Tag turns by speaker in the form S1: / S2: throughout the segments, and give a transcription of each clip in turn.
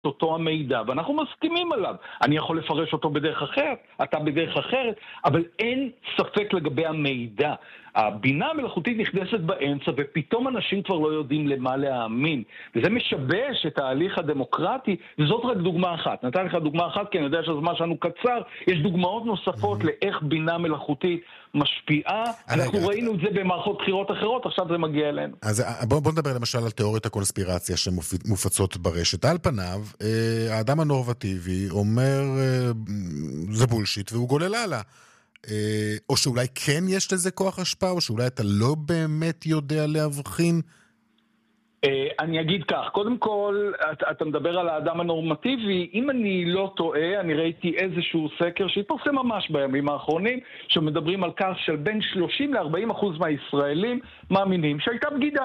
S1: אותו המידע, ואנחנו מסכימים עליו. אני יכול לפרש אותו בדרך אחרת, אתה בדרך אחרת, אבל אין ספק לגבי המידע. הבינה המלאכותית נכנסת באמצע, ופתאום אנשים כבר לא יודעים למה להאמין. וזה משבש את ההליך הדמוקרטי, וזאת רק דוגמה אחת. נתן לך דוגמה אחת, כי אני יודע שהזמן שלנו קצר, יש דוגמאות נוספות לאיך בינה מלאכותית משפיעה. אנחנו ראינו את זה במערכות בחירות אחרות, עכשיו זה מגיע אלינו.
S2: אז בוא נדבר למשל על תיאוריות הקונספירציה שמופצות ברשת. על פניו, האדם הנורמטיבי אומר, זה בולשיט, והוא גולל הלאה. או שאולי כן יש לזה כוח השפעה, או שאולי אתה לא באמת יודע להבחין?
S1: אני אגיד כך, קודם כל, אתה מדבר על האדם הנורמטיבי, אם אני לא טועה, אני ראיתי איזשהו סקר שהתפרסם ממש בימים האחרונים, שמדברים על כך של בין 30-40% מהישראלים מאמינים שהייתה בגידה.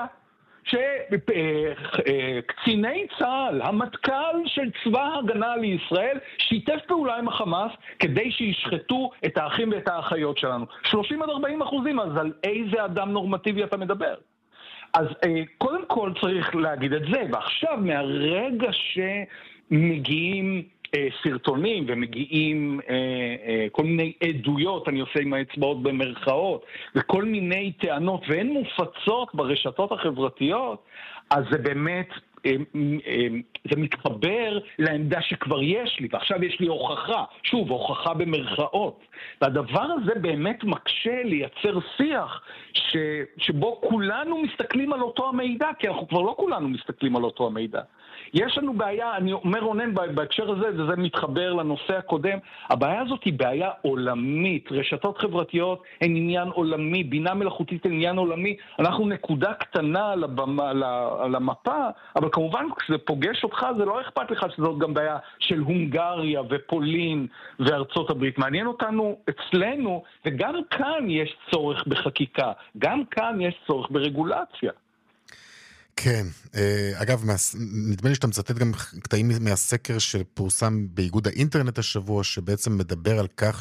S1: שקציני צה"ל, המטכ"ל של צבא ההגנה לישראל, שיתף פעולה עם החמאס כדי שישחטו את האחים ואת האחיות שלנו. 30-40%, אז על איזה אדם נורמטיבי אתה מדבר? אז קודם כל צריך להגיד את זה, ועכשיו מהרגע שמגיעים סרטונים ומגיעים כל מיני עדויות, אני עושה עם האצבעות במרכאות, וכל מיני טענות, והן מופצות ברשתות החברתיות, אז זה באמת, זה מתחבר לעמדה שכבר יש לי, ועכשיו יש לי הוכחה, שוב, הוכחה במרכאות. והדבר הזה באמת מקשה לייצר שיח שבו כולנו מסתכלים על אותו המידע, כי אנחנו כבר לא כולנו מסתכלים על אותו המידע. יש לנו בעיה, אני אומר רונן בהקשר הזה, וזה מתחבר לנושא הקודם, הבעיה הזאת היא בעיה עולמית, רשתות חברתיות הן עניין עולמי, בינה מלאכותית הן עניין עולמי, אנחנו נקודה קטנה על המפה, אבל כמובן כשזה פוגש אותך זה לא אכפת לך שזאת גם בעיה של הונגריה ופולין וארצות הברית, מעניין אותנו אצלנו, וגם כאן יש צורך בחקיקה, גם כאן יש צורך ברגולציה.
S2: כן, אגב, נדמה לי שאתה מצטט גם קטעים מהסקר שפורסם באיגוד האינטרנט השבוע, שבעצם מדבר על כך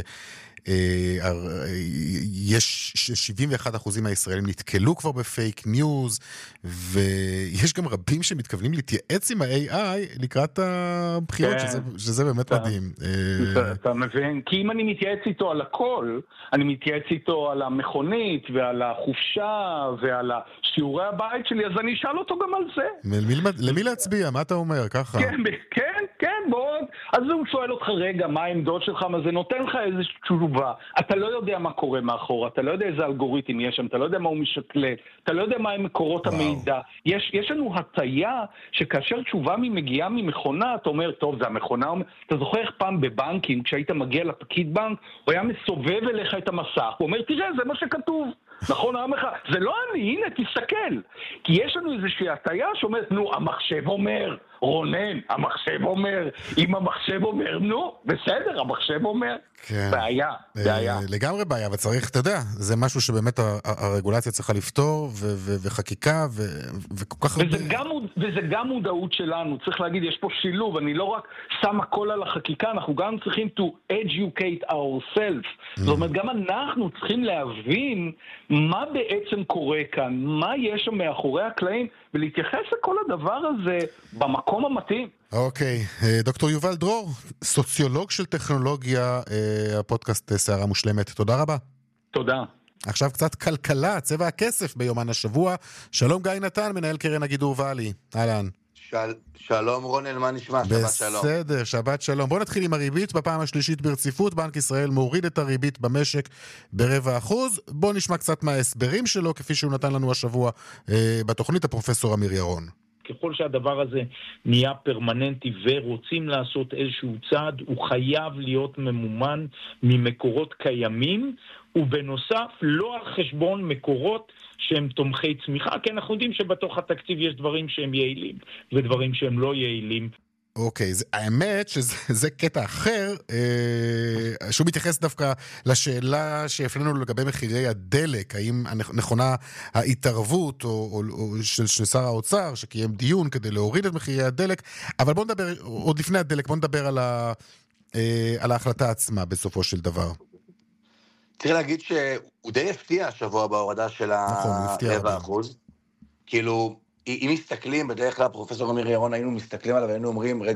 S2: יש 71% מהישראלים נתקלו כבר בפייק ניוז, ויש גם רבים שמתכוונים להתייעץ עם ה-AI לקראת הבחירות, שזה באמת מדהים.
S1: אתה מבין? כי אם אני מתייעץ איתו על הכל, אני מתייעץ איתו על המכונית ועל החופשה ועל שיעורי הבית שלי, אז אני אשאל אותו גם על זה.
S2: למי להצביע? מה אתה אומר? ככה?
S1: כן, בוא. אז הוא שואל אותך רגע, מה העמדות שלך, מה זה נותן לך איזושהי תשובה. אתה לא יודע מה קורה מאחורה, אתה לא יודע איזה אלגוריתם יש שם, אתה לא יודע מה הוא משקלל, אתה לא יודע מה הם מקורות המידע. יש לנו הטיה שכאשר תשובה מגיעה ממכונה, אתה אומר, טוב, זה המכונה. אתה זוכר איך פעם בבנקים, כשהיית מגיע לפקיד בנק, הוא היה מסובב אליך את המסך, הוא אומר, תראה, זה מה שכתוב. נכון, זה לא אני, הנה, תסתכל. כי יש לנו איזושהי הטיה שאומרת, נו, המחשב אומר, רונן, המחשב אומר, אם המחשב אומר, נו, בסדר, המחשב אומר.
S2: כן.
S1: בעיה.
S2: לגמרי בעיה, וצריך, אתה יודע, זה משהו שבאמת הרגולציה צריכה לפתור, וחקיקה, וכל כך...
S1: וזה גם מודעות שלנו, צריך להגיד, יש פה שילוב, אני לא רק שם הכל על החקיקה, אנחנו גם צריכים to educate ourselves. זאת אומרת, גם אנחנו צריכים להבין מה בעצם קורה כאן, מה יש שם מאחורי הקלעים, ולהתייחס לכל הדבר הזה במקום המתאים.
S2: אוקיי, דוקטור יובל דרור, סוציולוג של טכנולוגיה, הפודקאסט שערה מושלמת. תודה רבה.
S1: תודה.
S2: עכשיו קצת כלכלה, צבע הכסף ביומן השבוע. שלום גיא נתן, מנהל קרן הגידור ואלי. אהלן.
S3: שלום רונן, מה נשמע? שבת שלום.
S2: בסדר, שבת שלום. בוא נתחיל עם הריבית. בפעם השלישית ברציפות, בנק ישראל מוריד את הריבית במשק ב0.25%. בוא נשמע קצת מההסברים שלו, כפי שהוא נתן לנו השבוע בתוכנית, הפרופסור אמיר ירון.
S4: ככל שהדבר הזה נהיה פרמננטי ורוצים לעשות איזשהו צעד, הוא חייב להיות ממומן ממקורות קיימים, ובנוסף לא על חשבון מקורות שהם תומכי צמיחה, כי אנחנו יודעים שבתוך התקציב יש דברים שהם יעילים ודברים שהם לא יעילים.
S2: אוקיי, האמת שזה קטע אחר, שהוא מתייחס דווקא לשאלה שהפנינו לגבי מחירי הדלק, האם נכונה ההתערבות של שר האוצר, שקיים דיון כדי להוריד את מחירי הדלק, אבל בוא נדבר, עוד לפני הדלק, בוא נדבר על ההחלטה עצמה בסופו של דבר.
S3: צריך להגיד שהוא די הפתיע השבוע בהורדה של ה-7%. כאילו, אם מסתכלים, בדרך כלל פרופסור אמיר ירון, היינו מסתכלים עליו, היינו אומרים,